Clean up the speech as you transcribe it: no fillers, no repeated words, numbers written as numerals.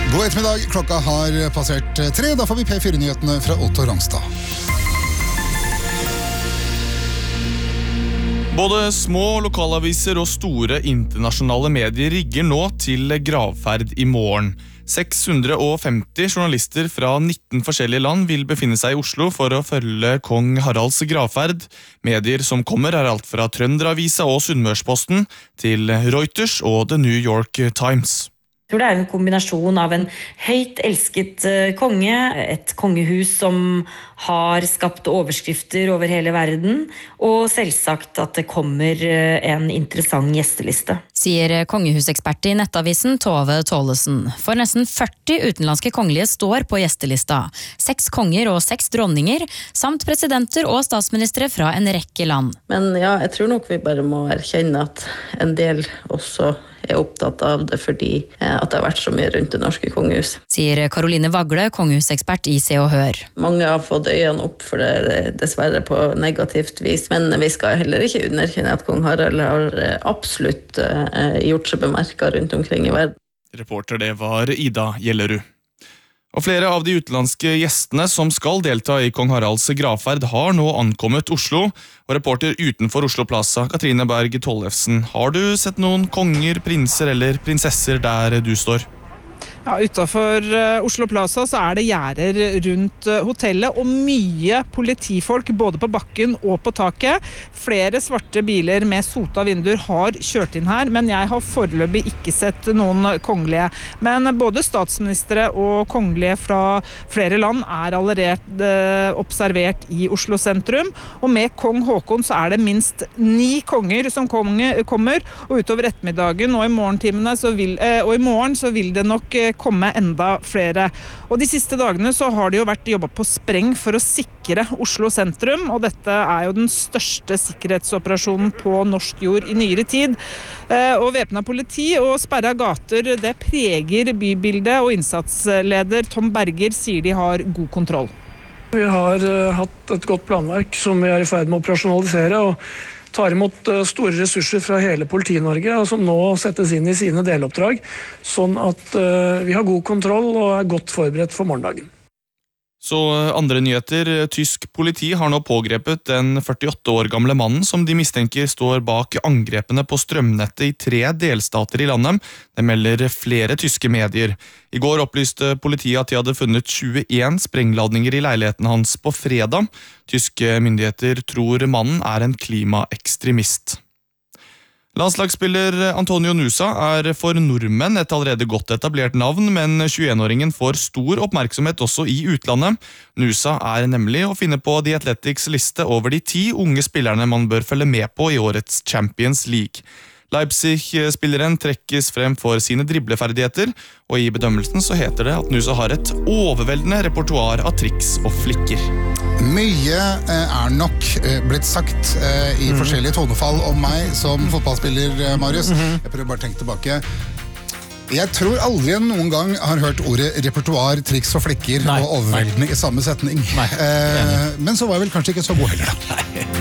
God ettermiddag, klokka har passert 3, da får vi P4-nyhetene fra Otto Rangstad. Både små lokalaviser og store internasjonale medier rigger nå til gravferd i morgen. 650 journalister fra 19 forskjellige land vil befinne seg i Oslo for å følge kong Haralds gravferd. Medier som kommer er alt fra Trønderavisa og Sunnmørsposten til Reuters og The New York Times. Jeg tror det er en kombinasjon av en høyt elsket konge, et kongehus som har skapt overskrifter over hele verden, og selvsagt at det kommer en interessant gjesteliste. Sier kongehusekspert i Nettavisen Tove Tollesen. For nesten 40 utenlandske kongelige står på gjestelista. 6 konger og 6 dronninger, samt presidenter og statsministre fra en rekke land. Men ja, jeg tror nok vi bare må erkjenne at en del også er opptatt av det fordi at det har vært så mye rundt det norske kongehus. Sier Caroline Vagle, kongehusekspert i Se og Hør. Mange har fått øynene opp for det, dessverre på negativt vis, men vi skal heller ikke underkjenne at kong Harald har absolutt gjort seg bemerket rundt omkring i verden. Reporter det var Ida Gjellerud. Og flere av de utenlandske gjestene som skal delta i kong Haralds gravferd har nå ankommet Oslo. Og reporter utenfor Oslo Plaza, Katrine Berg Tollefsen, har du sett noen konger, prinser eller prinsesser der du står? Ja, utenfor Oslo Plaza så er det gjerder rundt hotellet og mye politifolk både på bakken og på taket. Flere svarte biler med sota vinduer har kjørt inn her, men jeg har foreløpig ikke sett noen kongelige. Men både statsministre og kongelige fra flere land er allerede observert i Oslo sentrum, og med kong Håkon så er det minst 9 konger som kommer, og utover ettermiddagen og i morgentimene og i morgen så vil det nok komme enda flere. Og de siste dagene så har det jo vært jobbet på spreng for å sikre Oslo sentrum, og dette er jo den største sikkerhetsoperasjonen på norsk jord i nyere tid. Og væpnet politi og sperret gater, det preger bybildet, og innsatsleder Tom Berger sier de har god kontroll. Vi har hatt et godt planverk som vi er i ferd med å operasjonalisere, og tar imot store ressurser fra hele Politi-Norge, som nå settes inn i sine deloppdrag, sånn at vi har god kontroll og er godt forberedt for morgendagen. Så andre nyheter. Tysk politi har nå pågrepet den 48 år gamle mannen som de mistenker står bak angrepene på strømnettet i 3 delstater i landet. Det melder flere tyske medier. I går opplyste politiet at de hadde funnet 21 sprengladninger i leiligheten hans på fredag. Tyske myndigheter tror mannen er en klimaekstremist. Landslagsspiller Antonio Nusa er for nordmenn et allerede godt etablert navn, men 21-åringen får stor oppmerksomhet også i utlandet. Nusa er nemlig å finne på The Athletics liste over de 10 unge spillerne man bør følge med på i årets Champions League. Leipzig-spilleren trekkes frem for sine dribleferdigheter, og i bedømmelsen så heter det at Nusa har et overveldende repertoar av triks og flikker. Mye er nok blitt sagt i forskjellige tonefall om meg som fotballspiller, Marius. Jeg prøver bare å tenke tilbake. Jeg tror aldri jeg noen gang har hørt ordet repertoar, triks og flikker og overveldende i samme setning. Men så var jeg vel kanskje ikke så god heller da.